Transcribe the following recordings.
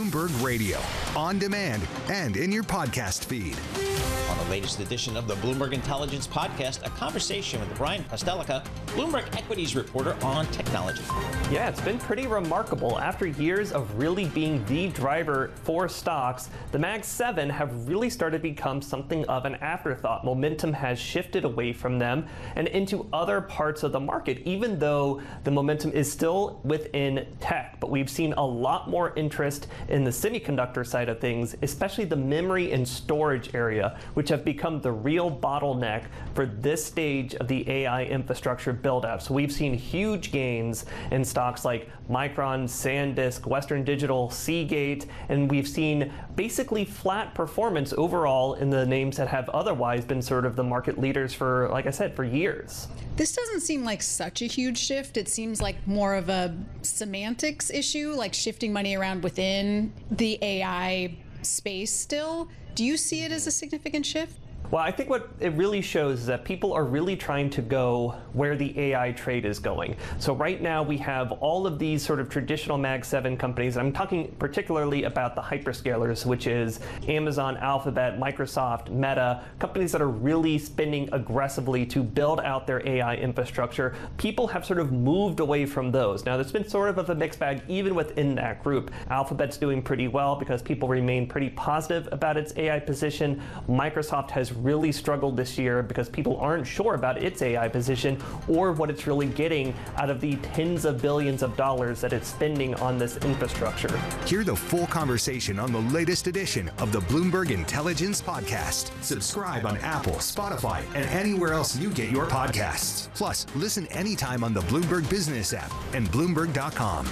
Bloomberg Radio, on demand and in your podcast feed. On the latest edition of the Bloomberg Intelligence Podcast, a conversation with Brian Kostelka, Bloomberg Equities reporter on technology. Yeah, it's been pretty remarkable. After years of really being the driver for stocks, the Mag 7 have really started to become something of an afterthought. Momentum has shifted away from them and into other parts of the market, even though the momentum is still within tech. But we've seen a lot more interest in the semiconductor side of things, especially the memory and storage area, which have become the real bottleneck for this stage of the AI infrastructure build-out. So we've seen huge gains in stocks like Micron, SanDisk, Western Digital, Seagate, and we've seen basically flat performance overall in the names that have otherwise been sort of the market leaders for, like I said, for years. This doesn't seem like such a huge shift. It seems like more of a semantics issue, like shifting money around within the AI space still. Do you see it as a significant shift? Well, I think what it really shows is that people are really trying to go where the AI trade is going. So right now we have all of these sort of traditional Mag 7 companies. I'm talking particularly about the hyperscalers, which is Amazon, Alphabet, Microsoft, Meta, companies that are really spending aggressively to build out their AI infrastructure. People have sort of moved away from those. Now, there's been sort of a mixed bag even within that group. Alphabet's doing pretty well because people remain pretty positive about its AI position. Microsoft has really struggled this year because people aren't sure about its AI position or what it's really getting out of the tens of billions of dollars that it's spending on this infrastructure. Hear the full conversation on the latest edition of the Bloomberg Intelligence Podcast. Subscribe on Apple, Spotify, and anywhere else you get your podcasts. Plus, listen anytime on the Bloomberg Business app and Bloomberg.com.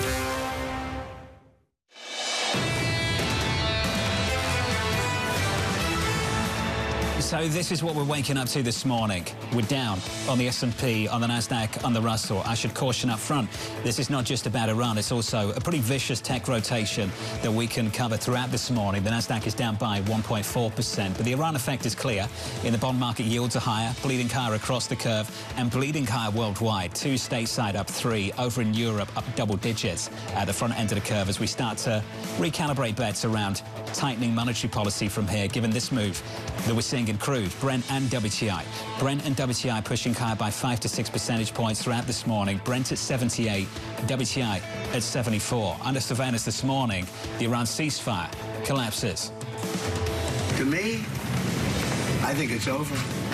So this is what we're waking up to this morning. We're down on the S&P, on the Nasdaq, on the Russell. I should caution up front, this is not just about Iran, it's also a pretty vicious tech rotation that we can cover throughout this morning. The Nasdaq is down by 1.4%, but the Iran effect is clear. In the bond market, yields are higher, bleeding higher across the curve, and bleeding higher worldwide. 2 stateside up 3, over in Europe up double digits at the front end of the curve as we start to recalibrate bets around tightening monetary policy from here, given this move that we're seeing in crude, Brent and WTI. Brent and WTI pushing higher by 5 to 6 percentage points throughout this morning. Brent at 78, WTI at 74. Under surveillance this morning, the Iran ceasefire collapses. To me, I think it's over.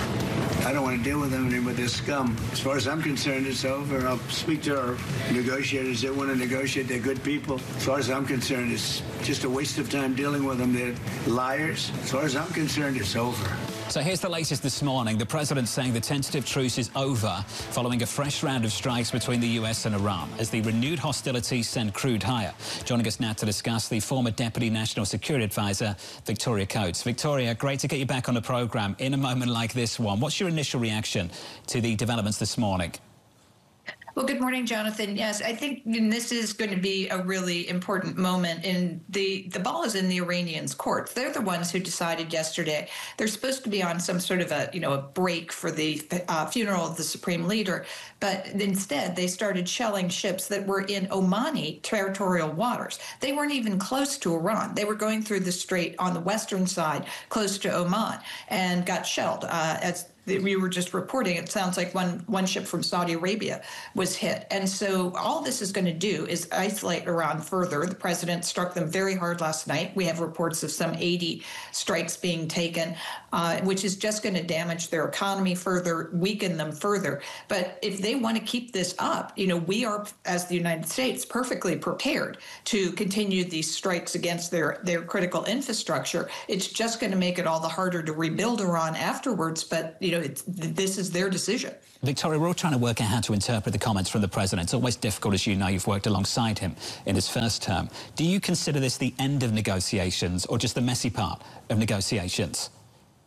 I don't want to deal with them anymore, with this scum. As far as I'm concerned, it's over. I'll speak to our negotiators. They want to negotiate. They're good people. As far as I'm concerned, it's just a waste of time dealing with them. They're liars. As far as I'm concerned, it's over. So here's the latest this morning. The president saying the tentative truce is over following a fresh round of strikes between the US and Iran as the renewed hostilities send crude higher. Joining us now to discuss, the former Deputy National Security Advisor, Victoria Coates. Victoria, great to get you back on the program in a moment like this one. What's your initial reaction to the developments this morning? Well, good morning, Jonathan. Yes, I think this is going to be a really important moment, and the ball is in the Iranians' court. They're the ones who decided yesterday. They're supposed to be on some sort of a break for the funeral of the supreme leader, but instead they started shelling ships that were in Omani territorial waters. They weren't even close to Iran. They were going through the strait on the western side, close to Oman, and got shelled. As we were just reporting, it sounds like one ship from Saudi Arabia was hit. And so all this is going to do is isolate Iran further. The president struck them very hard last night. We have reports of some 80 strikes being taken, which is just going to damage their economy further, weaken them further. But if they want to keep this up, we are, as the United States, perfectly prepared to continue these strikes against their critical infrastructure. It's just going to make it all the harder to rebuild Iran afterwards. But, this is their decision. Victoria, we're all trying to work out how to interpret the comments from the president. It's always difficult, as you know. You've worked alongside him in his first term. Do you consider this the end of negotiations or just the messy part of negotiations?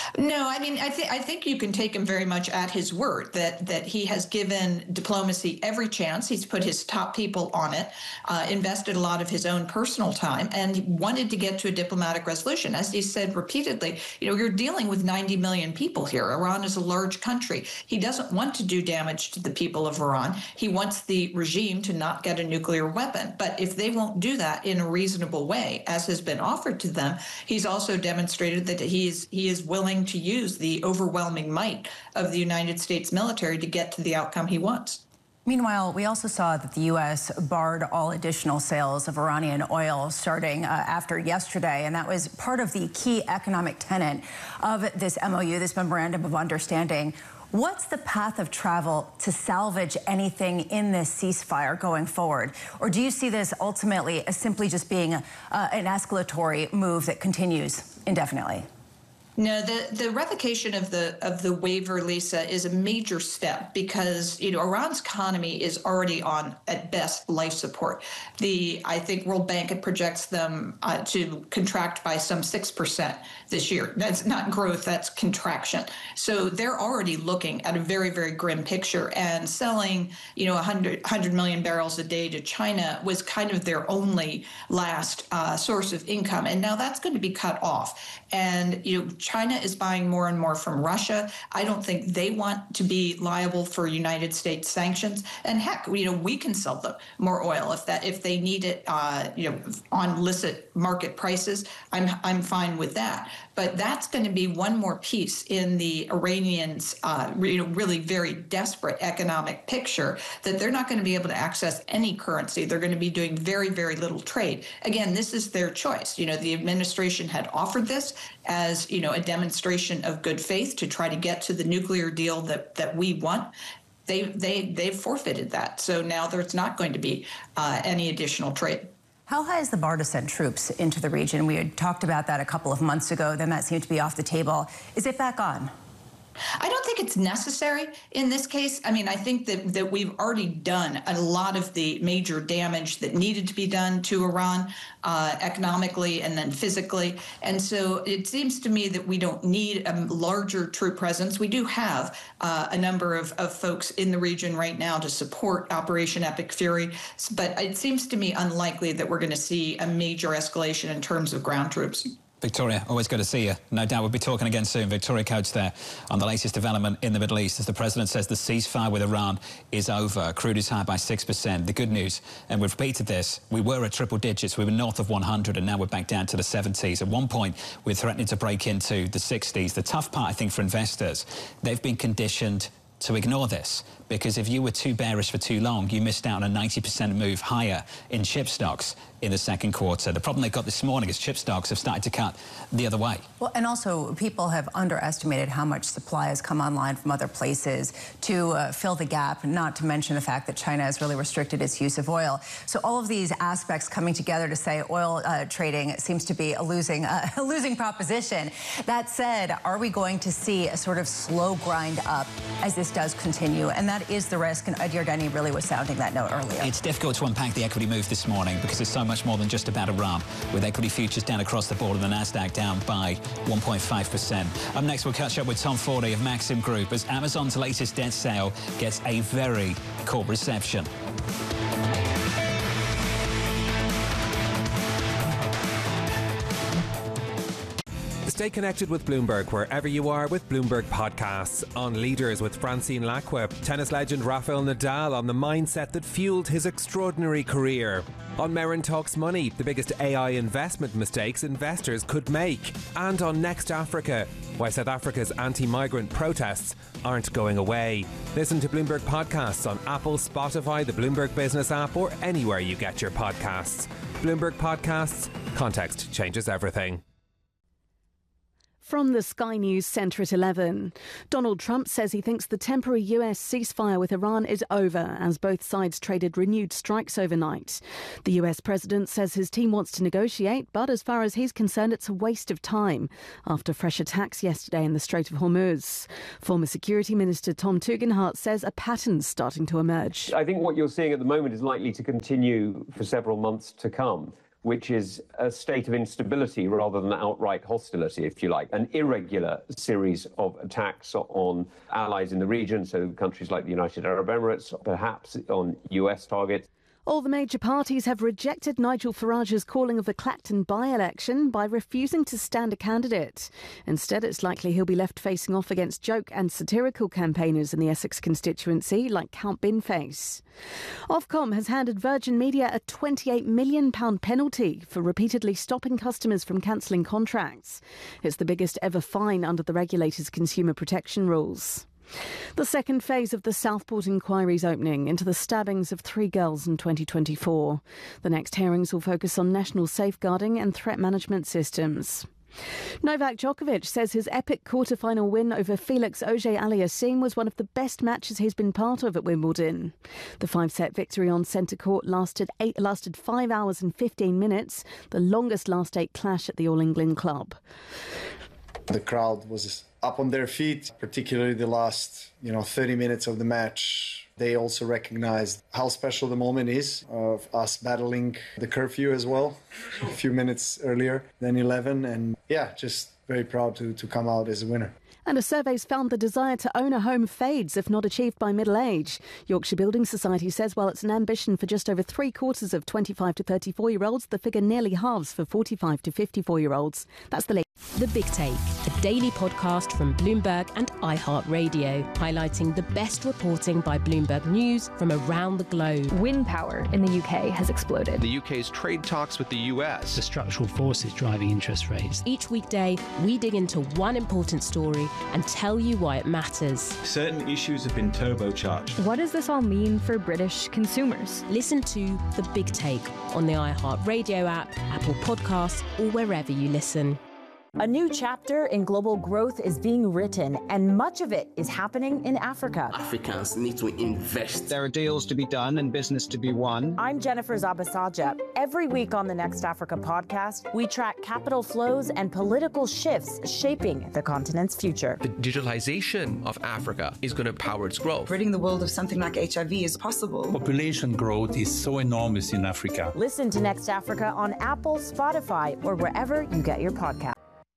No, I mean, I think you can take him very much at his word that he has given diplomacy every chance. He's put his top people on it, invested a lot of his own personal time, and wanted to get to a diplomatic resolution. As he said repeatedly, you're dealing with 90 million people here. Iran is a large country. He doesn't want to do damage to the people of Iran. He wants the regime to not get a nuclear weapon. But if they won't do that in a reasonable way, as has been offered to them, he's also demonstrated that he is willing to use the overwhelming might of the United States military to get to the outcome he wants. Meanwhile, we also saw that the U.S. barred all additional sales of Iranian oil starting after yesterday, and that was part of the key economic tenet of this MOU, this Memorandum of Understanding. What's the path of travel to salvage anything in this ceasefire going forward? Or do you see this ultimately as simply just being an escalatory move that continues indefinitely? No, the revocation of the waiver, Lisa, is a major step because Iran's economy is already on, at best, life support. I think World Bank projects them to contract by some 6% this year. That's not growth, that's contraction. So they're already looking at a very, very grim picture, and selling 100 million barrels a day to China was kind of their only last source of income, and now that's going to be cut off. And China is buying more and more from Russia. I don't think they want to be liable for United States sanctions. And heck, we can sell them more oil if they need it, on illicit market prices. I'm fine with that. But that's going to be one more piece in the Iranians' really very desperate economic picture, that they're not going to be able to access any currency. They're going to be doing very, very little trade. Again, this is their choice. The administration had offered this as a demonstration of good faith to try to get to the nuclear deal that we want. They've forfeited that. So now there's not going to be any additional trade. How high is the bar to send troops into the region? We had talked about that a couple of months ago. Then that seemed to be off the table. Is it back on? I don't think it's necessary in this case. I mean, I think that we've already done a lot of the major damage that needed to be done to Iran economically and then physically. And so it seems to me that we don't need a larger troop presence. We do have a number of folks in the region right now to support Operation Epic Fury. But it seems to me unlikely that we're going to see a major escalation in terms of ground troops. Victoria, always good to see you. No doubt we'll be talking again soon. Victoria Coates there on the latest development in the Middle East as the president says the ceasefire with Iran is over. Crude is higher by 6%. The good news, and we've repeated this, we were at triple digits. We were north of 100 and now we're back down to the 70s. At one point, we're threatening to break into the 60s. The tough part, I think, for investors, they've been conditioned to ignore this, because if you were too bearish for too long, you missed out on a 90% move higher in chip stocks in the second quarter. The problem they got this morning is chip stocks have started to cut the other way. Well, and also people have underestimated how much supply has come online from other places to fill the gap, not to mention the fact that China has really restricted its use of oil. So all of these aspects coming together to say oil trading seems to be a losing proposition. That said, are we going to see a sort of slow grind up as this does continue? And that is the risk, and Ed Yardeni really was sounding that note earlier. It's difficult to unpack the equity move this morning because it's so much more than just about Iran, with equity futures down across the board and the Nasdaq down by 1.5%. Up next, we'll catch up with Tom Fordy of Maxim Group as Amazon's latest debt sale gets a very cool reception. Stay connected with Bloomberg wherever you are with Bloomberg Podcasts. On Leaders with Francine Lacqua, tennis legend Rafael Nadal on the mindset that fueled his extraordinary career. On Merrin Talks Money, the biggest AI investment mistakes investors could make. And on Next Africa, why South Africa's anti-migrant protests aren't going away. Listen to Bloomberg Podcasts on Apple, Spotify, the Bloomberg Business app, or anywhere you get your podcasts. Bloomberg Podcasts, context changes everything. From the Sky News Centre at 11, Donald Trump says he thinks the temporary US ceasefire with Iran is over as both sides traded renewed strikes overnight. The US president says his team wants to negotiate, but as far as he's concerned, it's a waste of time after fresh attacks yesterday in the Strait of Hormuz. Former Security Minister Tom Tugendhat says a pattern's starting to emerge. I think what you're seeing at the moment is likely to continue for several months to come, which is a state of instability rather than outright hostility, if you like, an irregular series of attacks on allies in the region, so countries like the United Arab Emirates, perhaps on US targets. All the major parties have rejected Nigel Farage's calling of the Clacton by-election by refusing to stand a candidate. Instead, it's likely he'll be left facing off against joke and satirical campaigners in the Essex constituency, like Count Binface. Ofcom has handed Virgin Media a £28 million penalty for repeatedly stopping customers from cancelling contracts. It's the biggest ever fine under the regulator's consumer protection rules. The second phase of the Southport inquiry is opening into the stabbings of 3 girls in 2024. The next hearings will focus on national safeguarding and threat management systems. Novak Djokovic says his epic quarter-final win over Felix Auger-Aliassime was one of the best matches he's been part of at Wimbledon. The 5-set victory on centre court lasted 5 hours and 15 minutes, the longest last-8 clash at the All England club. The crowd was up on their feet, particularly the last 30 minutes of the match. They also recognized how special the moment is of us battling the curfew as well, a few minutes earlier than 11. And yeah, just very proud to come out as a winner. And a survey's found the desire to own a home fades if not achieved by middle age. Yorkshire Building Society says while it's an ambition for just over 3/4 of 25 to 34-year-olds, the figure nearly halves for 45 to 54-year-olds. That's the latest. The Big Take, a daily podcast from Bloomberg and iHeartRadio, highlighting the best reporting by Bloomberg News from around the globe. Wind power in the UK has exploded. The UK's trade talks with the US. The structural forces driving interest rates. Each weekday, we dig into one important story and tell you why it matters. Certain issues have been turbocharged. What does this all mean for British consumers? Listen to The Big Take on the iHeartRadio app, Apple Podcasts, or wherever you listen. A new chapter in global growth is being written, and much of it is happening in Africa. Africans need to invest. There are deals to be done and business to be won. I'm Jennifer Zabasaja. Every week on the Next Africa podcast, we track capital flows and political shifts shaping the continent's future. The digitalization of Africa is going to power its growth. Ridding the world of something like HIV is possible. Population growth is so enormous in Africa. Listen to Next Africa on Apple, Spotify, or wherever you get your podcast.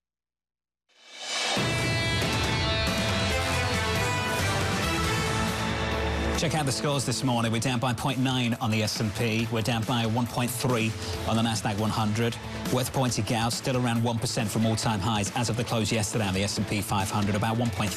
Check out the scores this morning. We're down by 0.9 on the S&P. We're down by 1.3 on the Nasdaq 100. Worth pointing out, still around 1% from all-time highs as of the close yesterday on the S&P 500, about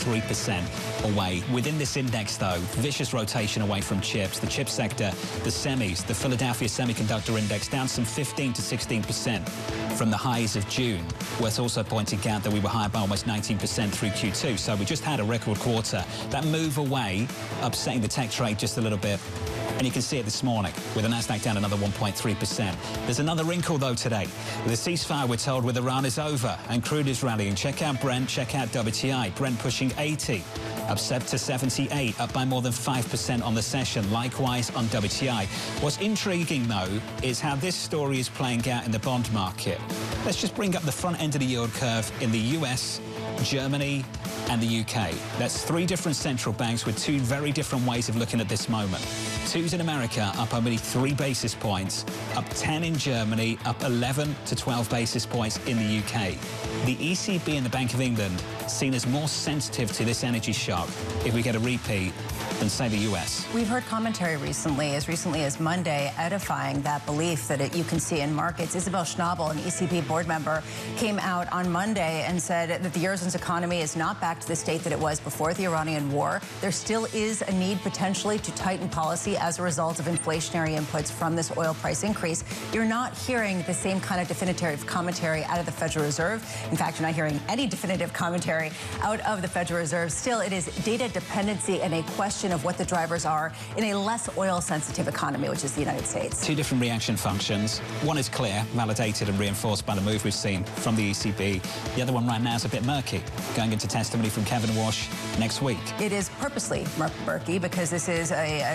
1.3% away. Within this index, though, vicious rotation away from chips. The chip sector, the semis, the Philadelphia Semiconductor Index down some 15 to 16% from the highs of June. Worth also pointing out that we were higher by almost 19% through Q2, so we just had a record quarter. That move away, upsetting the tech trade just a little bit. And you can see it this morning with the Nasdaq down another 1.3%. There's another wrinkle, though, today. The ceasefire, we're told, with Iran is over and crude is rallying. Check out Brent, check out WTI. Brent pushing 80, up to 78, up by more than 5% on the session. Likewise on WTI. What's intriguing, though, is how this story is playing out in the bond market. Let's just bring up the front end of the yield curve in the US, Germany and the UK. That's 3 different central banks with 2 very different ways of looking at this moment. 2s in America up only 3 basis points, up 10 in Germany, up 11 to 12 basis points in the UK. The ECB and the Bank of England seen as more sensitive to this energy shock if we get a repeat than, say, the US. We've heard commentary recently as Monday, edifying that belief that you can see in markets. Isabel Schnabel, an ECB board member, came out on Monday and said that the Eurozone's economy is not back to the state that it was before the Iranian war. There still is a need potentially to tighten policy as a result of inflationary inputs from this oil price increase. You're not hearing the same kind of definitive commentary out of the Federal Reserve. In fact, you're not hearing any definitive commentary out of the Federal Reserve. Still, it is data dependency and a question of what the drivers are in a less oil-sensitive economy, which is the United States. 2 different reaction functions. One is clear, validated and reinforced by the move we've seen from the ECB. The other one right now is a bit murky, going into testimony from Kevin Walsh next week. It is purposely murky because this is a no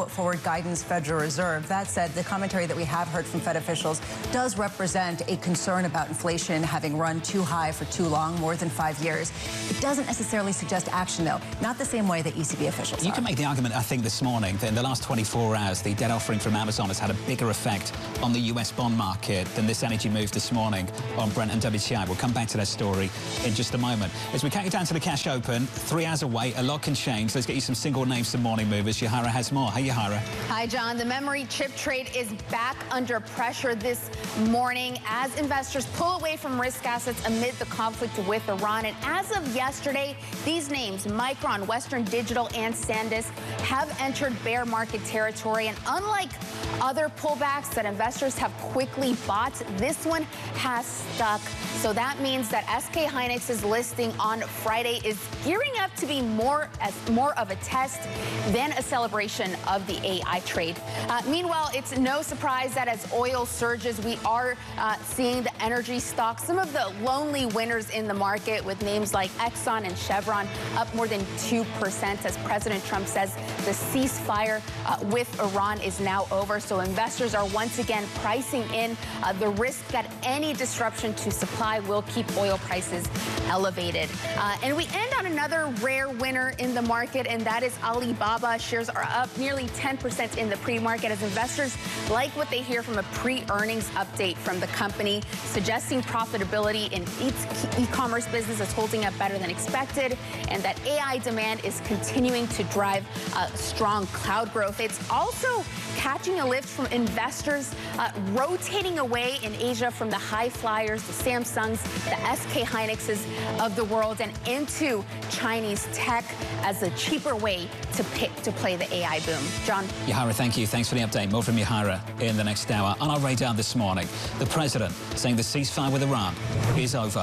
forward guidance Federal Reserve. That said, the commentary that we have heard from Fed officials does represent a concern about inflation having run too high for too long, more than 5 years. It doesn't necessarily suggest action, though, not the same way that ECB officials You are. can make the argument, I think, this morning that in the last 24 hours, the debt offering from Amazon has had a bigger effect on the US bond market than this energy move this morning on Brent and WTI. We'll come back to that story in just a moment. As we count you down to the cash open, 3 hours away, a lot can change. Let's get you some single names, some morning movers. Yahara has more. Hey, Yahara. Hi, John. The memory chip trade is back under pressure this morning as investors pull away from risk assets amid the conflict with Iran. And as of yesterday, these names, Micron, Western Digital, and SanDisk, have entered bear market territory. And unlike other pullbacks that investors have quickly bought, this one has stuck. So that means that SK Hynix's listing on Friday is gearing up to be more of a test than a celebration of the AI trade. Meanwhile, it's no surprise that as oil surges, we are seeing the energy stocks, some of the lonely winners in the market, with names like Exxon and Chevron up more than 2% as President Trump says the ceasefire with Iran is now over. So investors are once again pricing in the risk that any disruption to supply will keep oil prices elevated. And we end on another rare winner in the market, and that is Alibaba. Shares are up nearly 10% in the pre-market as investors like what they hear from a pre-earnings update from the company, suggesting profitability in its e-commerce business is holding up better than expected, and that AI demand is continuing to drive strong cloud growth. It's also catching a lift from investors rotating away in Asia from the high flyers, the Samsungs, the SK Hynixes of the world, and into Chinese tech as a cheaper way to play the AI boom. John? Yahara, thank you. Thanks for the update. More from Yahara in the next hour. On our radar this morning, the president saying the ceasefire with Iran is over.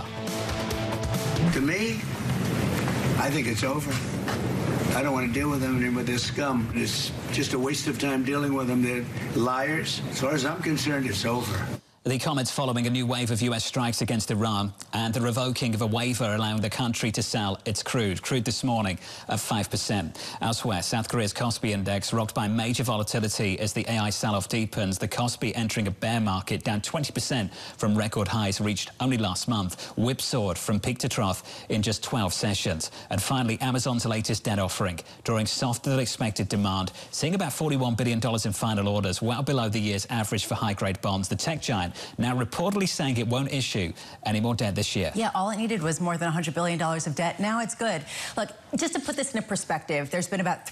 To me, I think it's over. I don't want to deal with them and with this scum. It's just a waste of time dealing with them. They're liars. As far as I'm concerned, it's over. The comments following a new wave of US strikes against Iran and the revoking of a waiver allowing the country to sell its crude. Crude this morning at 5%. Elsewhere, South Korea's Kospi index rocked by major volatility as the AI sell-off deepens. The Kospi entering a bear market, down 20% from record highs reached only last month. Whipsawed from peak to trough in just 12 sessions. And finally, Amazon's latest debt offering, drawing softer than expected demand, seeing about $41 billion in final orders, well below the year's average for high-grade bonds. The tech giant now reportedly saying it won't issue any more debt this year. Yeah, all it needed was more than $100 billion of debt. Now it's good. Look, just to put this into perspective, there's been about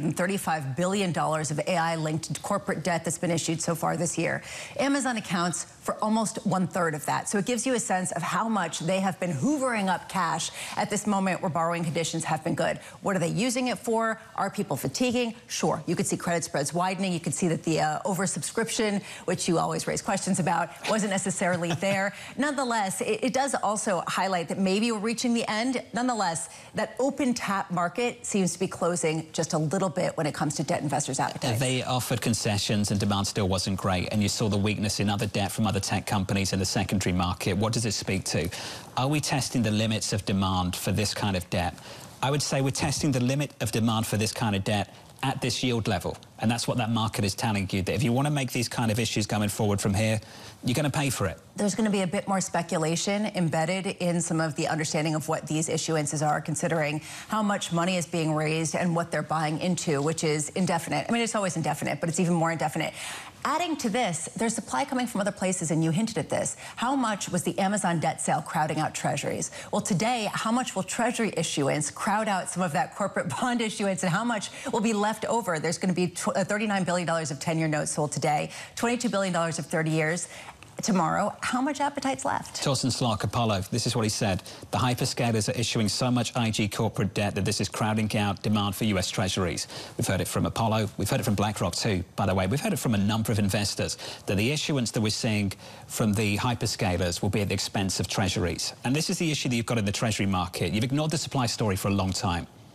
$335 billion of AI-linked corporate debt that's been issued so far this year. Amazon accounts for almost 1/3 of that. So it gives you a sense of how much they have been hoovering up cash at this moment where borrowing conditions have been good. What are they using it for? Are people fatiguing? Sure. You could see credit spreads widening. You could see that the oversubscription, which you always raise questions about, wasn't necessarily there. Nonetheless, it does also highlight that maybe we're reaching the end. Nonetheless, that open tap market seems to be closing just a little bit when it comes to debt investors' appetite. They offered concessions and demand still wasn't great, and you saw the weakness in other debt from other tech companies in the secondary market. What does it speak to? Are we testing the limits of demand for this kind of debt? I would say we're testing the limit of demand for this kind of debt at this yield level. And that's what that market is telling you, that if you want to make these kind of issues going forward from here, you're going to pay for it. There's going to be a bit more speculation embedded in some of the understanding of what these issuances are, considering how much money is being raised and what they're buying into, which is indefinite. I mean, it's always indefinite, but it's even more indefinite. Adding to this, there's supply coming from other places, and you hinted at this. How much was the Amazon debt sale crowding out treasuries? Well, today, how much will treasury issuance crowd out some of that corporate bond issuance, and how much will be left over? There's going to be $39 billion of 10-year notes sold today, $22 billion of 30 years. Tomorrow, how much appetite's left? Torsten Slok, Apollo, this is what he said. The hyperscalers are issuing so much IG corporate debt that this is crowding out demand for US treasuries. We've heard it from Apollo. We've heard it from BlackRock too, by the way. We've heard it from a number of investors that the issuance that we're seeing from the hyperscalers will be at the expense of treasuries. And this is the issue that you've got in the treasury market. You've ignored the supply story for a long time.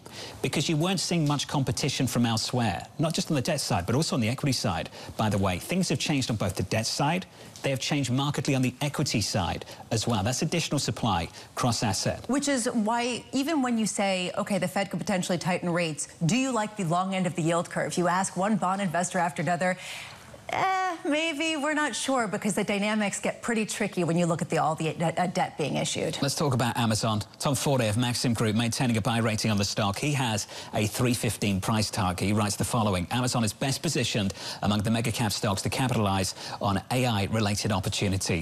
because you weren't seeing much competition from elsewhere, not just on the debt side, but also on the equity side. By the way, things have changed on both the debt side, they have changed markedly on the equity side as well. That's additional supply cross-asset. Which is why, even when you say, OK, the Fed could potentially tighten rates, do you like the long end of the yield curve? You ask one bond investor after another, maybe, we're not sure, because the dynamics get pretty tricky when you look at all the debt being issued. Let's talk about Amazon. Tom Forte of Maxim Group maintaining a buy rating on the stock. He has a 315 price target. He writes the following: Amazon is best positioned among the mega cap stocks to capitalize on AI-related opportunities.